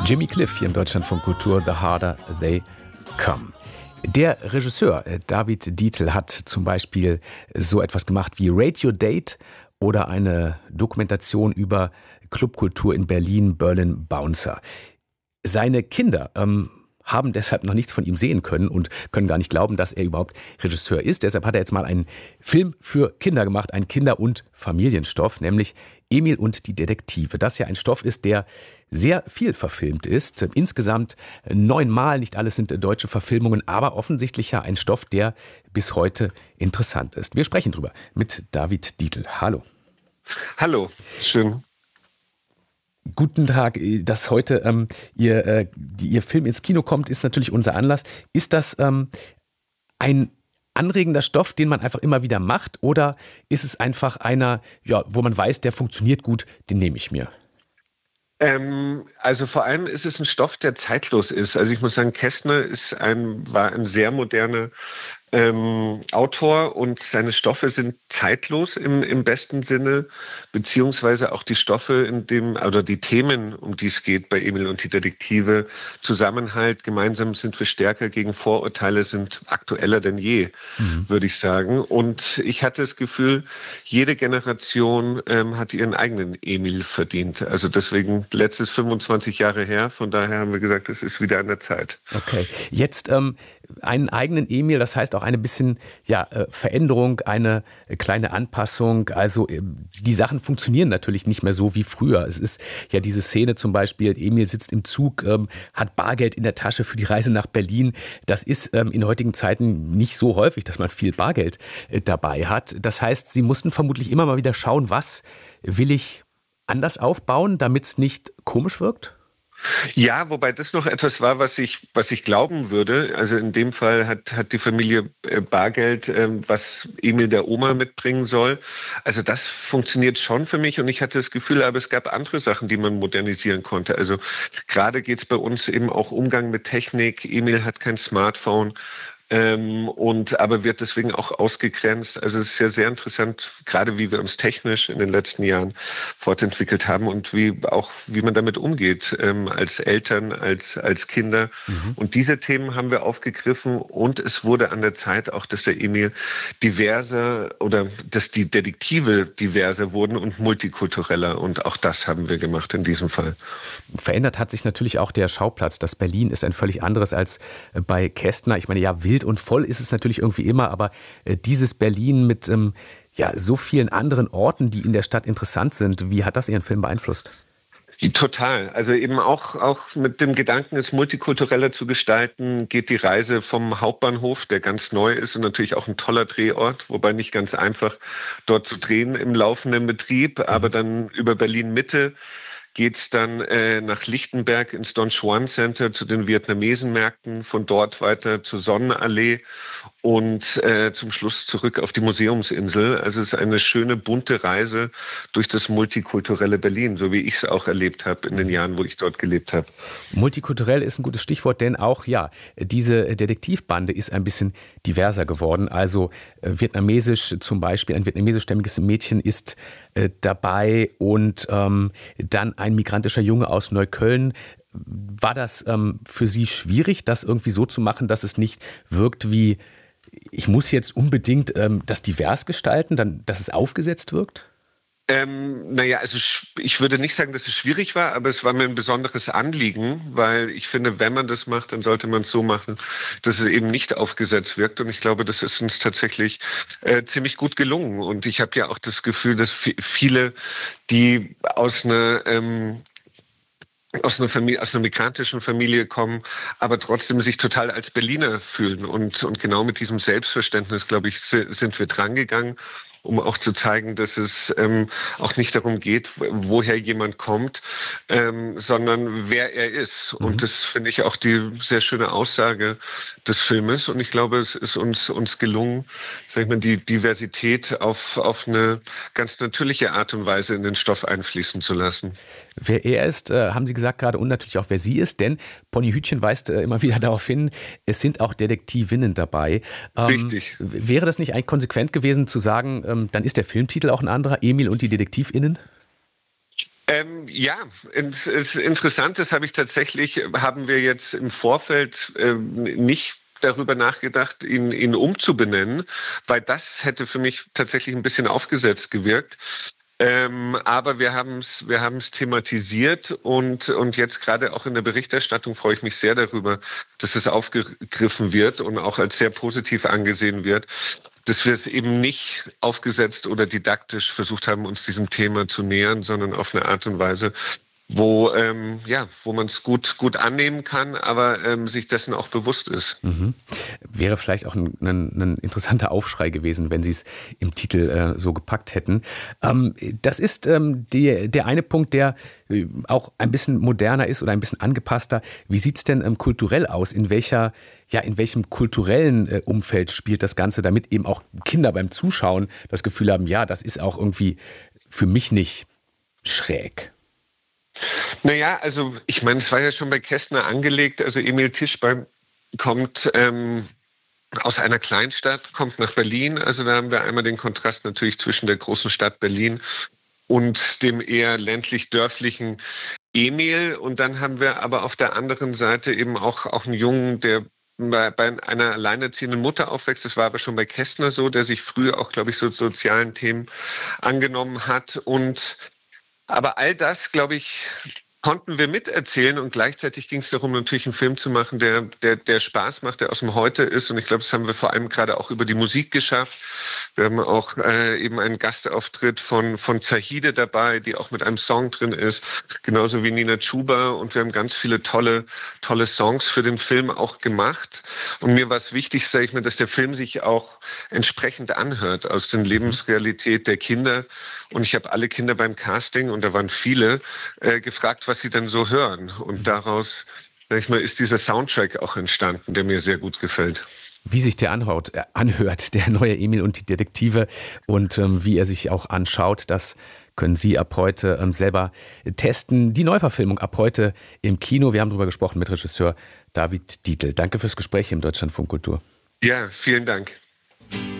Jimmy Cliff hier im Deutschlandfunk Kultur, The Harder They Come. Der Regisseur David Dietl hat zum Beispiel so etwas gemacht wie Radio Date oder eine Dokumentation über Clubkultur in Berlin, Berlin Bouncer. Seine Kinder haben deshalb noch nichts von ihm sehen können und können gar nicht glauben, dass er überhaupt Regisseur ist. Deshalb hat er jetzt mal einen Film für Kinder gemacht, einen Kinder- und Familienstoff, nämlich Emil und die Detektive. Das ja ein Stoff ist, der sehr viel verfilmt ist. Insgesamt 9 Mal, nicht alles sind deutsche Verfilmungen, aber offensichtlich ja ein Stoff, der bis heute interessant ist. Wir sprechen drüber mit David Dietl. Hallo. Hallo, schön. Guten Tag, dass heute Ihr Film ins Kino kommt, ist natürlich unser Anlass. Ist das ein anregender Stoff, den man einfach immer wieder macht, oder ist es einfach einer, ja, wo man weiß, der funktioniert gut, den nehme ich mir? Also vor allem ist es ein Stoff, der zeitlos ist. Also ich muss sagen, Kästner war ein sehr moderner Autor und seine Stoffe sind zeitlos im besten Sinne, beziehungsweise auch die Stoffe, oder die Themen, um die es geht bei Emil und die Detektive, Zusammenhalt, gemeinsam sind wir stärker gegen Vorurteile, sind aktueller denn je, würde ich sagen. Und ich hatte das Gefühl, jede Generation hat ihren eigenen Emil verdient. Also deswegen letztes 25 Jahre her, von daher haben wir gesagt, es ist wieder an der Zeit. Okay, jetzt einen eigenen Emil, das heißt auch eine bisschen Veränderung, eine kleine Anpassung. Also die Sachen funktionieren natürlich nicht mehr so wie früher. Es ist ja diese Szene zum Beispiel, Emil sitzt im Zug, hat Bargeld in der Tasche für die Reise nach Berlin. Das ist in heutigen Zeiten nicht so häufig, dass man viel Bargeld dabei hat. Das heißt, Sie mussten vermutlich immer mal wieder schauen, was will ich anders aufbauen, damit es nicht komisch wirkt? Ja, wobei das noch etwas war, was ich glauben würde. Also in dem Fall hat die Familie Bargeld, was Emil der Oma mitbringen soll. Also das funktioniert schon für mich und ich hatte das Gefühl, aber es gab andere Sachen, die man modernisieren konnte. Also gerade geht es bei uns eben auch Umgang mit Technik. Emil hat kein Smartphone. Aber wird deswegen auch ausgegrenzt. Also es ist ja sehr interessant, gerade wie wir uns technisch in den letzten Jahren fortentwickelt haben und wie man damit umgeht, als Eltern, als Kinder. Und diese Themen haben wir aufgegriffen und es wurde an der Zeit auch, dass der Emil diverser oder dass die Detektive diverser wurden und multikultureller. Und auch das haben wir gemacht in diesem Fall. Verändert hat sich natürlich auch der Schauplatz. Das Berlin ist ein völlig anderes als bei Kästner. Ich meine, ja, wild und voll ist es natürlich irgendwie immer, aber dieses Berlin mit so vielen anderen Orten, die in der Stadt interessant sind, wie hat das Ihren Film beeinflusst? Total. Also eben auch mit dem Gedanken, es multikultureller zu gestalten, geht die Reise vom Hauptbahnhof, der ganz neu ist und natürlich auch ein toller Drehort, wobei nicht ganz einfach dort zu drehen im laufenden Betrieb, aber dann über Berlin-Mitte geht es dann nach Lichtenberg ins Don Juan Center zu den Vietnamesenmärkten, von dort weiter zur Sonnenallee und zum Schluss zurück auf die Museumsinsel. Also es ist eine schöne, bunte Reise durch das multikulturelle Berlin, so wie ich es auch erlebt habe in den Jahren, wo ich dort gelebt habe. Multikulturell ist ein gutes Stichwort, denn auch diese Detektivbande ist ein bisschen diverser geworden. Also vietnamesisch zum Beispiel, ein vietnamesischstämmiges Mädchen ist dabei und dann ein migrantischer Junge aus Neukölln. War das für Sie schwierig, das irgendwie so zu machen, dass es nicht wirkt wie, ich muss jetzt unbedingt das divers gestalten, dass es aufgesetzt wirkt? Also ich würde nicht sagen, dass es schwierig war, aber es war mir ein besonderes Anliegen, weil ich finde, wenn man das macht, dann sollte man es so machen, dass es eben nicht aufgesetzt wirkt. Und ich glaube, das ist uns tatsächlich ziemlich gut gelungen. Und ich habe ja auch das Gefühl, dass viele, die aus einer migrantischen Familie kommen, aber trotzdem sich total als Berliner fühlen. Und genau mit diesem Selbstverständnis, glaube ich, sind wir drangegangen, um auch zu zeigen, dass es auch nicht darum geht, woher jemand kommt, sondern wer er ist. Und das finde ich auch die sehr schöne Aussage des Filmes. Und ich glaube, es ist uns gelungen, sag ich mal, die Diversität auf eine ganz natürliche Art und Weise in den Stoff einfließen zu lassen. Wer er ist, haben Sie gesagt gerade, und natürlich auch wer sie ist, denn Ponyhütchen weist immer wieder darauf hin, es sind auch Detektivinnen dabei. Richtig. Wäre das nicht eigentlich konsequent gewesen zu sagen, dann ist der Filmtitel auch ein anderer, Emil und die DetektivInnen? Ja, interessant, das haben wir jetzt im Vorfeld nicht darüber nachgedacht, ihn umzubenennen, weil das hätte für mich tatsächlich ein bisschen aufgesetzt gewirkt. Aber wir haben es thematisiert und jetzt gerade auch in der Berichterstattung freue ich mich sehr darüber, dass es aufgegriffen wird und auch als sehr positiv angesehen wird, dass wir es eben nicht aufgesetzt oder didaktisch versucht haben, uns diesem Thema zu nähern, sondern auf eine Art und Weise, wo man es gut annehmen kann, aber sich dessen auch bewusst ist. Mhm. Wäre vielleicht auch ein interessanter Aufschrei gewesen, wenn Sie es im Titel so gepackt hätten. Das ist der eine Punkt, der auch ein bisschen moderner ist oder ein bisschen angepasster. Wie sieht es denn kulturell aus? In welchem kulturellen Umfeld spielt das Ganze, damit eben auch Kinder beim Zuschauen das Gefühl haben, ja, das ist auch irgendwie für mich nicht schräg? Naja, also ich meine, es war ja schon bei Kästner angelegt. Also Emil Tischbein kommt aus einer Kleinstadt, kommt nach Berlin. Also da haben wir einmal den Kontrast natürlich zwischen der großen Stadt Berlin und dem eher ländlich-dörflichen Emil. Und dann haben wir aber auf der anderen Seite eben auch einen Jungen, der bei einer alleinerziehenden Mutter aufwächst. Das war aber schon bei Kästner so, der sich früh auch, glaube ich, so sozialen Themen angenommen hat. Aber all das, glaube ich, konnten wir miterzählen und gleichzeitig ging es darum, natürlich einen Film zu machen, der Spaß macht, der aus dem Heute ist. Und ich glaube, das haben wir vor allem gerade auch über die Musik geschafft. Wir haben auch eben einen Gastauftritt von Zahide dabei, die auch mit einem Song drin ist, genauso wie Nina Chuba. Und wir haben ganz viele tolle Songs für den Film auch gemacht. Und mir war es wichtig, sage ich mal, dass der Film sich auch entsprechend anhört aus der Lebensrealität der Kinder. Und ich habe alle Kinder beim Casting, und da waren viele, gefragt, was sie denn so hören. Und daraus, sag ich mal, ist dieser Soundtrack auch entstanden, der mir sehr gut gefällt. Wie sich der anhört, der neue Emil und die Detektive, und wie er sich auch anschaut, das können Sie ab heute selber testen. Die Neuverfilmung ab heute im Kino. Wir haben darüber gesprochen mit Regisseur David Dietl. Danke fürs Gespräch im Deutschlandfunk Kultur. Ja, vielen Dank.